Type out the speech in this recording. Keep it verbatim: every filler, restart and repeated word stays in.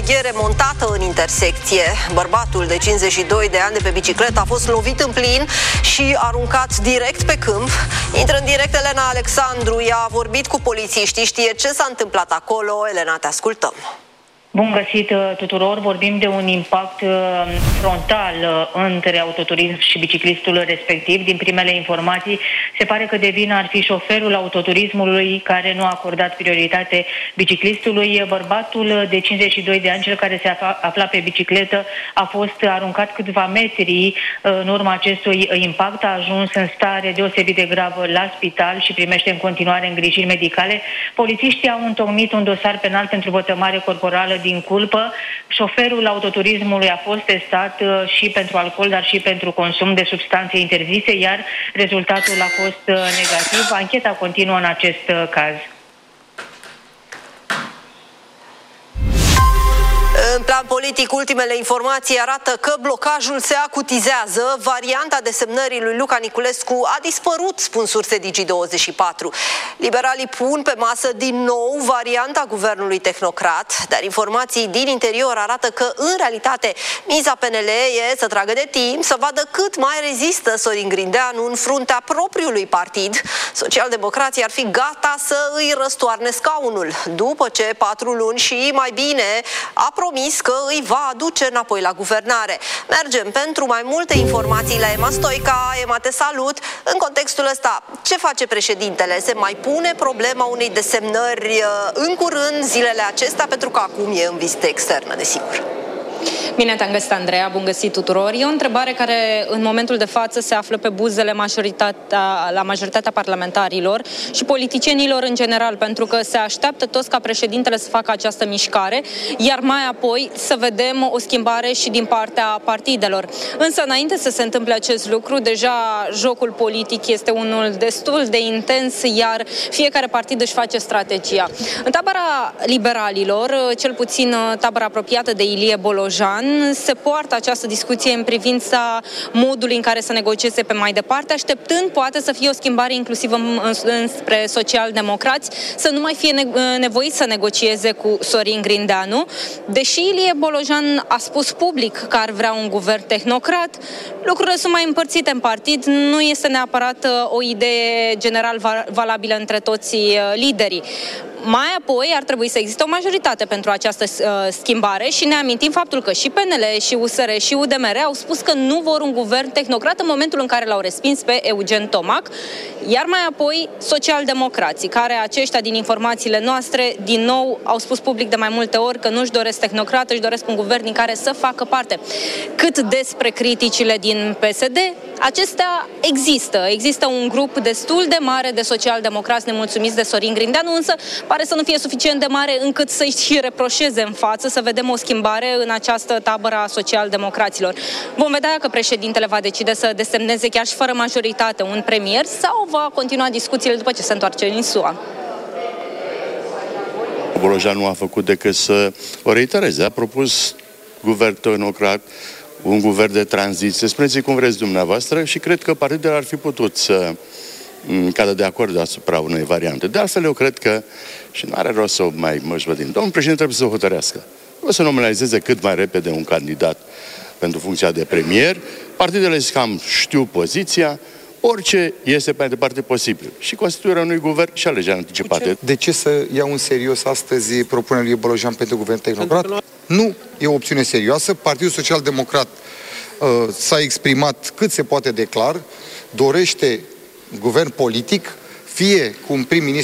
șpaghere montată în intersecție. Bărbatul de cincizeci și doi de ani de pe bicicletă a fost lovit în plin și aruncat direct pe câmp. Intră în direct Elena Alexandru, ea a vorbit cu polițiștii, știe ce s-a întâmplat acolo. Elena, te ascultăm. Bun găsit tuturor, vorbim de un impact frontal între autoturism și biciclistul respectiv. Din primele informații se pare că de vină ar fi șoferul autoturismului care nu a acordat prioritate biciclistului. Bărbatul de cincizeci și doi de ani, cel care se afla pe bicicletă, a fost aruncat câțiva metri în urma acestui impact. A ajuns în stare deosebit de gravă la spital și primește în continuare îngrijiri medicale. Polițiștii au întocmit un dosar penal pentru vătămare corporală din culpă. Șoferul autoturismului a fost testat și pentru alcool, dar și pentru consum de substanțe interzise, iar rezultatul a fost negativ. Ancheta continuă în acest caz. În plan politic, ultimele informații arată că blocajul se acutizează. Varianta desemnării lui Luca Niculescu a dispărut, spun surse Digi douăzeci și patru. Liberalii pun pe masă din nou varianta guvernului tehnocrat, dar informații din interior arată că, în realitate, miza P N L e să tragă de timp, să vadă cât mai rezistă Sorin Grindeanu în fruntea propriului partid. Socialdemocrații ar fi gata să îi răstoarne scaunul, după ce patru luni și mai bine a promis că îi va aduce înapoi la guvernare. Mergem pentru mai multe informații la Ema Stoica. Ema, te salut! În contextul ăsta, ce face președintele? Se mai pune problema unei desemnări în curând, zilele acestea, pentru că acum e în vizită externă, desigur. Bine te-am găsit, Andreea, bun găsit tuturor. E o întrebare care în momentul de față se află pe buzele majoritatea, la majoritatea parlamentarilor și politicienilor în general, pentru că se așteaptă toți ca președintele să facă această mișcare, iar mai apoi să vedem o schimbare și din partea partidelor. Însă, înainte să se întâmple acest lucru, deja jocul politic este unul destul de intens, iar fiecare partid își face strategia. În tabăra liberalilor, cel puțin tabăra apropiată de Ilie Bolojan, se poartă această discuție în privința modului în care să negocieze pe mai departe, așteptând poate să fie o schimbare inclusiv înspre social-democrați, să nu mai fie nevoit să negocieze cu Sorin Grindeanu. Deși Ilie Bolojan a spus public că ar vrea un guvern tehnocrat, lucrurile sunt mai împărțite în partid, nu este neapărat o idee general valabilă între toți liderii. Mai apoi ar trebui să existe o majoritate pentru această uh, schimbare și ne amintim faptul că și P N L, și U S R, și U D M R au spus că nu vor un guvern tehnocrat în momentul în care l-au respins pe Eugen Tomac, iar mai apoi socialdemocrații, care aceștia din informațiile noastre, din nou, au spus public de mai multe ori că nu-și doresc tehnocrat, își doresc un guvern din care să facă parte. Cât despre criticile din P S D, acestea există. Există un grup destul de mare de socialdemocrați nemulțumiți de Sorin Grindeanu, însă pare să nu fie suficient de mare încât să-i și reproșeze în față, să vedem o schimbare în această tabără a socialdemocraților. Vom vedea că președintele va decide să desemneze chiar și fără majoritate un premier sau va continua discuțiile după ce se întoarce în S U A. Bolojan nu a făcut decât să o reitereze. A propus guvern tehnocrat, un guvern de tranziție, spuneți cum vreți dumneavoastră, și cred că partidele ar fi putut să cadă de acord asupra unei variante. De altfel, eu cred că, și nu are rost să o mai mășvădim, domnul președinte trebuie să o hotărească. O să nominalizeze cât mai repede un candidat pentru funcția de premier. Partidele cam știu poziția, orice este pe mai departe posibil. Și constituirea unui guvern și alegerea anticipate. De ce să iau în serios astăzi propunerea lui Bolojan pentru guvern tehnocrat? Nu e o opțiune serioasă. Partidul Social-Democrat uh, s-a exprimat cât se poate de clar, dorește guvern politic, fie cu un prim-ministru